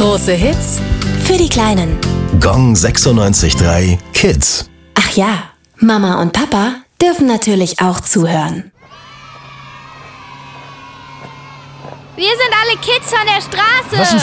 Große Hits Für die Kleinen. Gong 96.3 Kids. Ach ja, Mama und Papa dürfen natürlich auch zuhören. Wir sind alle Kids von der Straße.